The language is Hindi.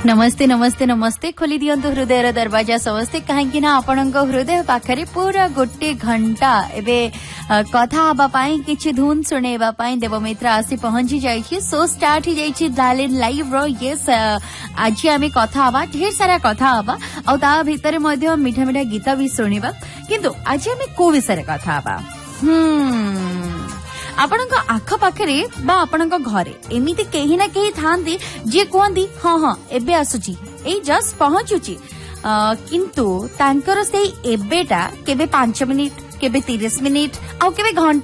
नमस्ते नमस्ते नमस्ते खोली दियंतु हृदय दरवाजा समस्ते कहीं ना आपण हृदय पाखरे पूरा गोटे घंटा एबे कथा हबा पाई किछि धुन सुनेबा पाई देवमित्र आसी पहुंची जाइछि सो स्टार्ट ही जाइछि डायलेन लाइव रो यस आज आमे कथा हबा ढेर सारा कथा हबा और ता भीतर मध्ये मीठा मीठा गीत भी सुनिबा किंतु आज आमे को विषय कथा हबा आपणक आख पाखरे बा आपणक घरे एमिति केही ना केही थांती जे कहंती हाँ हाँ एबे आसुची ए जस्ट पहुंचुची किंतु तांकर सेई एबेटा केबे 5 मिनिट केबे 30 मिनिट आउ केबे घंटा